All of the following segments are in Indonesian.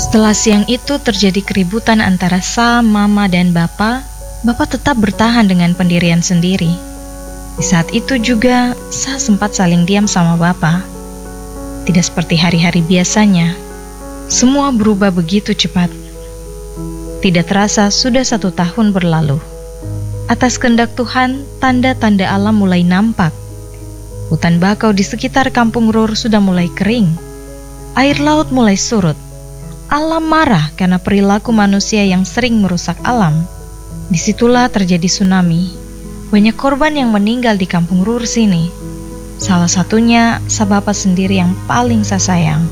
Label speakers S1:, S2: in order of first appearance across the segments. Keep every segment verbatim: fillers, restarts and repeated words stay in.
S1: Setelah siang itu terjadi keributan antara Sa, Mama, dan Bapak, Bapak tetap bertahan dengan pendirian sendiri. Di saat itu juga, Sa sempat saling diam sama Bapak. Tidak seperti hari-hari biasanya, semua berubah begitu cepat. Tidak terasa sudah satu tahun berlalu. Atas kehendak Tuhan, tanda-tanda alam mulai nampak. Hutan bakau di sekitar kampung Rur sudah mulai kering. Air laut mulai surut. Alam marah karena perilaku manusia yang sering merusak alam. Disitulah terjadi tsunami. Banyak korban yang meninggal di kampung Rur sini. Salah satunya Sa Bapak sendiri yang paling Sa sayang.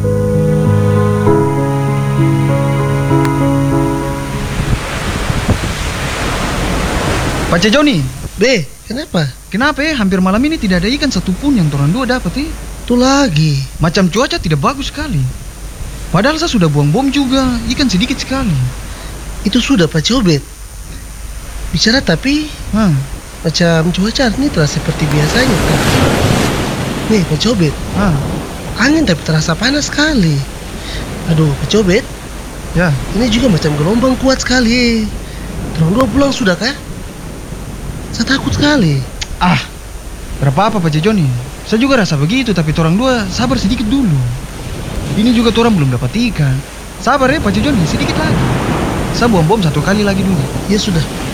S2: Pak C. Joni,
S3: Be, kenapa?
S2: kenapa ya hampir malam ini tidak ada ikan satupun yang torang dua dapat eh?
S3: Tuh lagi.
S2: Macam cuaca tidak bagus sekali. Padahal saya sudah buang bom juga, ikan sedikit sekali.
S3: Itu sudah Pak Cobet. Bicara tapi
S2: Hah,
S3: macam cuaca ini terasa seperti biasanya kan? Nih Pak Cobet,
S2: hah,
S3: angin tapi terasa panas sekali. Aduh Pak Cobet,
S2: ya.
S3: ini juga macam gelombang kuat sekali. Terang dua pulang sudah kah? Saya takut sekali.
S2: Ah, berapa apa Pak C. Joni? Saya juga rasa begitu, tapi torang dua sabar sedikit dulu. Ini juga torang belum dapat ikan. Sabar ya Pak C. Joni, sedikit lagi. Saya buang bom satu kali lagi dulu.
S3: Ya sudah.